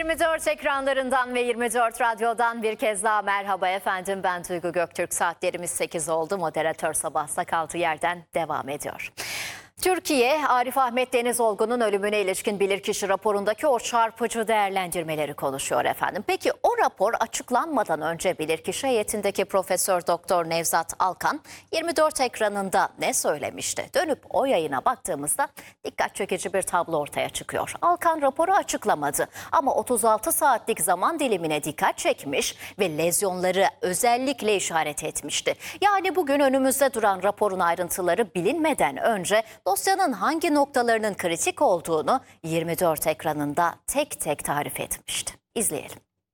24 ekranlarından ve 24 radyodan bir kez daha merhaba efendim. Ben Duygu Göktürk. Saatlerimiz 8 oldu. Moderatör Sabah kaldığı yerden devam ediyor. Türkiye, Arif Ahmet Denizolgun'un ölümüne ilişkin bilirkişi raporundaki o çarpıcı değerlendirmeleri konuşuyor efendim. Peki o rapor açıklanmadan önce bilirkişi heyetindeki Profesör Doktor Nevzat Alkan 24 ekranında ne söylemişti? Dönüp o yayına baktığımızda dikkat çekici bir tablo ortaya çıkıyor. Alkan raporu açıklamadı ama 36 saatlik zaman dilimine dikkat çekmiş ve lezyonları özellikle işaret etmişti. Yani bugün önümüzde duran raporun ayrıntıları bilinmeden önce dosyanın hangi noktalarının kritik olduğunu 24 ekranında tek tek tarif etmişti. İzleyelim.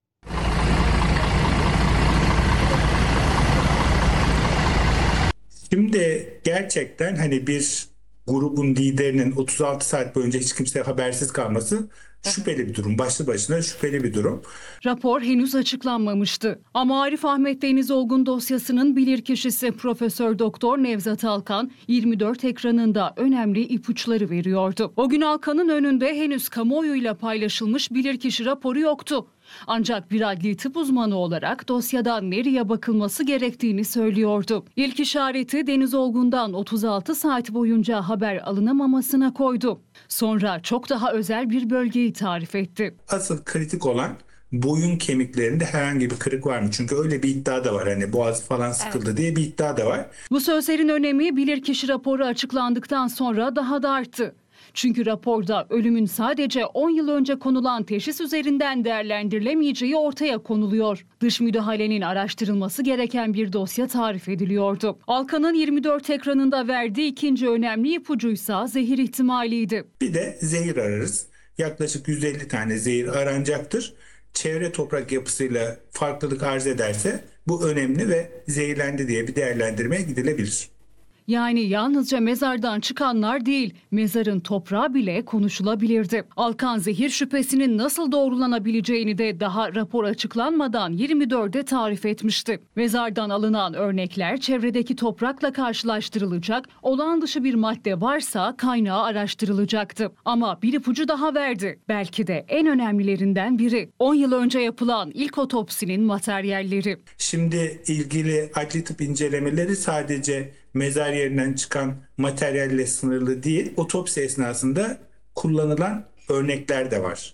Şimdi gerçekten hani bir grubun liderinin 36 saat boyunca hiç kimseye habersiz kalması şüpheli bir durum. Başlı başına şüpheli bir durum. Rapor henüz açıklanmamıştı. Ama Arif Ahmet Denizolgun dosyasının bilirkişisi Profesör Doktor Nevzat Alkan 24 ekranında önemli ipuçları veriyordu. O gün Alkan'ın önünde henüz kamuoyuyla paylaşılmış bilirkişi raporu yoktu. Ancak bir adli tıp uzmanı olarak dosyadan nereye bakılması gerektiğini söylüyordu. İlk işareti Denizolgun'dan 36 saat boyunca haber alınamamasına koydu. Sonra çok daha özel bir bölgeyi tarif etti. Asıl kritik olan boyun kemiklerinde herhangi bir kırık var mı? Çünkü öyle bir iddia da var. Hani boğazı falan sıkıldı diye bir iddia da var. Bu sözlerin önemi bilirkişi raporu açıklandıktan sonra daha da arttı. Çünkü raporda ölümün sadece 10 yıl önce konulan teşhis üzerinden değerlendirilemeyeceği ortaya konuluyor. Dış müdahalenin araştırılması gereken bir dosya tarif ediliyordu. Alkan'ın 24 ekranında verdiği ikinci önemli ipucuysa zehir ihtimaliydi. Bir de zehir ararız. Yaklaşık 150 tane zehir aranacaktır. Çevre toprak yapısıyla farklılık arz ederse bu önemli ve zehirlendi diye bir değerlendirmeye gidilebilir. Yani yalnızca mezardan çıkanlar değil, mezarın toprağı bile konuşulabilirdi. Alkan zehir şüphesinin nasıl doğrulanabileceğini de daha rapor açıklanmadan 24'de tarif etmişti. Mezardan alınan örnekler çevredeki toprakla karşılaştırılacak, olağan dışı bir madde varsa kaynağı araştırılacaktı. Ama bir ipucu daha verdi. Belki de en önemlilerinden biri. 10 yıl önce yapılan ilk otopsinin materyalleri. Şimdi ilgili adli tıp incelemeleri sadece mezar yerinden çıkan materyalle sınırlı değil, otopsi esnasında kullanılan örnekler de var.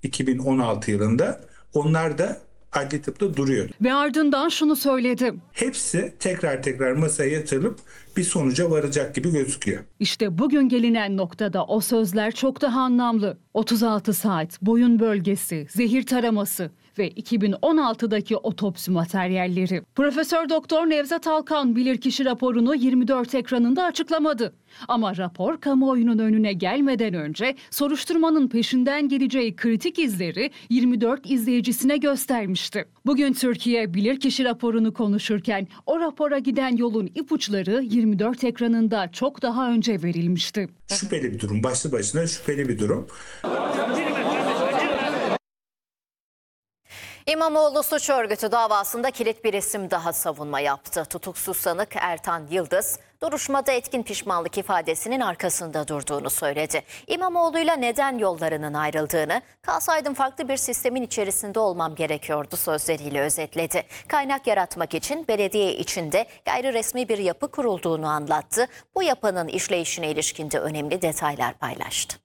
2016 yılında onlar da adli tıpta duruyor. Ve ardından şunu söyledi. Hepsi tekrar masaya yatırılıp bir sonuca varacak gibi gözüküyor. İşte bugün gelinen noktada o sözler çok daha anlamlı. 36 saat, boyun bölgesi, zehir taraması ve 2016'daki otopsi materyalleri. Profesör Doktor Nevzat Alkan bilirkişi raporunu 24 ekranında açıklamadı. Ama rapor kamuoyunun önüne gelmeden önce soruşturmanın peşinden geleceği kritik izleri 24 izleyicisine göstermişti. Bugün Türkiye bilirkişi raporunu konuşurken o rapora giden yolun ipuçları 24 ekranında çok daha önce verilmişti. Şüpheli bir durum, başlı başına şüpheli bir durum. İmamoğlu suç örgütü davasında kilit bir isim daha savunma yaptı. Tutuksuz sanık Ertan Yıldız, duruşmada etkin pişmanlık ifadesinin arkasında durduğunu söyledi. İmamoğlu'yla neden yollarının ayrıldığını, kalsaydım farklı bir sistemin içerisinde olmam gerekiyordu sözleriyle özetledi. Kaynak yaratmak için belediye içinde gayri resmi bir yapı kurulduğunu anlattı. Bu yapının işleyişine ilişkin de önemli detaylar paylaştı.